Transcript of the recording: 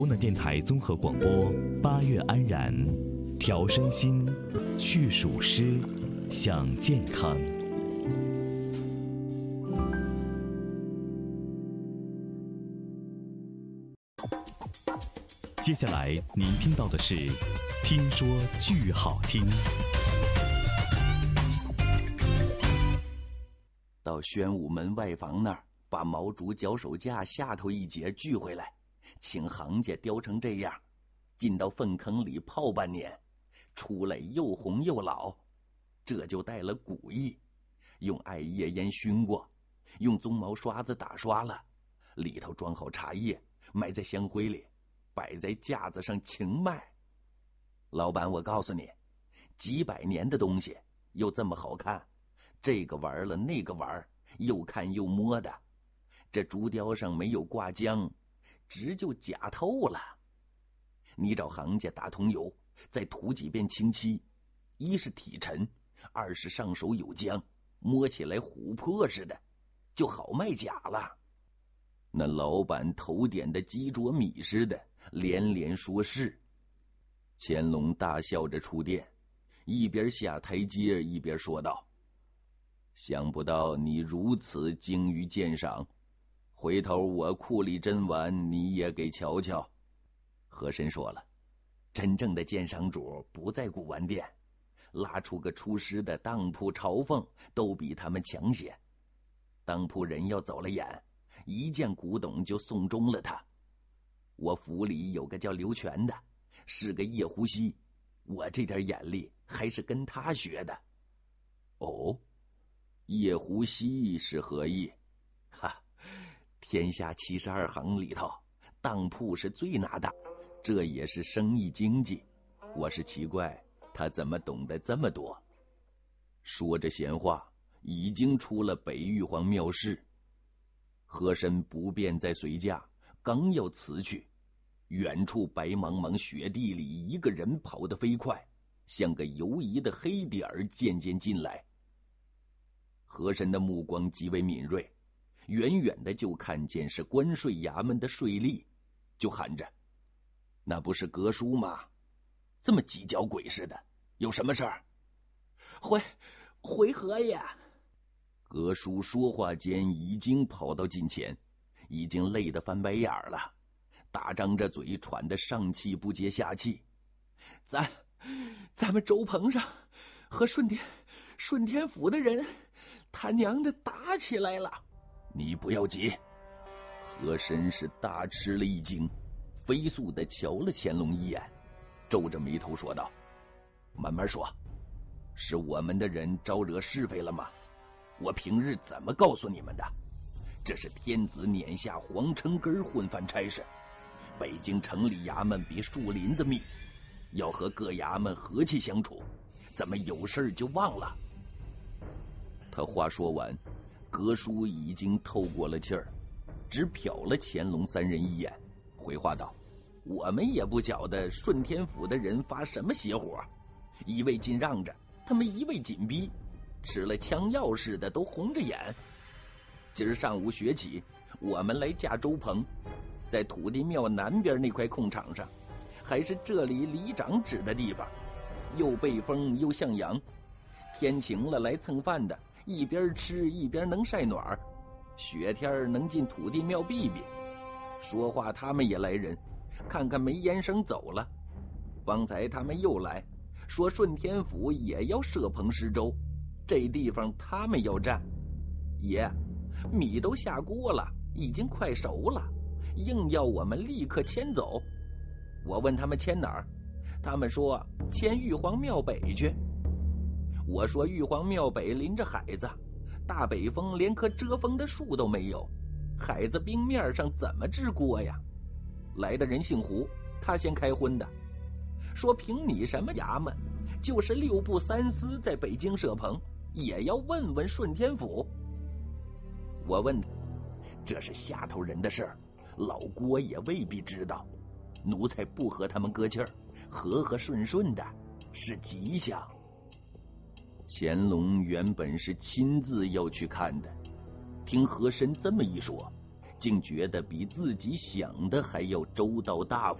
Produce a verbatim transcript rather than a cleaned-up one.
湖南电台综合广播，八月安然，调身心，去暑湿，享健康。接下来您听到的是《听说剧好听》。 到宣武门外房那儿，把毛竹脚手架下头一截锯回来，请行家雕成这样，进到粪坑里泡半年，出来又红又老，这就带了古意。用艾叶烟熏过，用鬃毛刷子打刷了，里头装好茶叶，埋在香灰里，摆在架子上请卖。老板，我告诉你，几百年的东西又这么好看，这个玩了那个玩，又看又摸的，这竹雕上没有挂浆，直就假透了。你找行家打桐油，再涂几遍清漆，一是体沉，二是上手有浆，摸起来琥珀似的，就好卖假了。那老板头点的鸡啄米似的，连连说是。乾隆大笑着出殿，一边下台阶一边说道：想不到你如此精于鉴赏，回头我库里珍玩你也给瞧瞧。和珅说了，真正的鉴赏主不在古玩店，拉出个出师的当铺朝奉都比他们强些。当铺人要走了眼，一见古董就送终了他。我府里有个叫刘全的，是个夜壶溪，我这点眼力还是跟他学的。哦，夜壶溪是何意？哈，天下七十二行里头，当铺是最拿大，这也是生意经济。我是奇怪他怎么懂得这么多。说着闲话，已经出了北玉皇庙室。和珅不便再随驾，刚要辞去，远处白茫茫雪地里一个人跑得飞快，像个游移的黑点儿渐渐进来。和珅的目光极为敏锐，远远的就看见是关税衙门的税吏，就喊着：那不是阁书吗？这么几脚鬼似的，有什么事儿？回回河爷。阁书说话间已经跑到近前，已经累得翻白眼了，大张着嘴，喘得上气不接下气。咱咱们周棚上和顺天顺天府的人他娘的打起来了。你不要急。和珅是大吃了一惊，飞速的瞧了乾隆一眼，皱着眉头说道：慢慢说，是我们的人招惹是非了吗？我平日怎么告诉你们的？这是天子撵下黄城根混饭差事，北京城里衙门比树林子密，要和各衙门和气相处，怎么有事就忘了？他话说完，阁书已经透过了气儿，只瞟了乾隆三人一眼，回话道：我们也不晓得顺天府的人发什么邪火，一味尽让着，他们一味紧逼，吃了枪药似的都红着眼。今儿上午学起，我们来架周棚，在土地庙南边那块空场上，还是这里里长指的地方，又背风又向阳，天晴了来蹭饭的一边吃一边能晒暖，雪天能进土地庙避避。说话他们也来人，看看没烟声走了。方才他们又来说顺天府也要设棚施粥，这地方他们要占。爷，米都下锅了，已经快熟了，硬要我们立刻迁走。我问他们迁哪儿，他们说迁玉皇庙北去。我说玉皇庙北临着海子，大北风连棵遮风的树都没有，海子冰面上怎么治锅呀？来的人姓胡，他先开荤的，说凭你什么衙门，就是六部三司在北京设棚，也要问问顺天府。我问他，这是下头人的事儿，老郭也未必知道，奴才不和他们搁气儿，和和顺顺的是吉祥。乾隆原本是亲自要去看的，听和珅这么一说， 竟觉得比自己想的还要周到大方。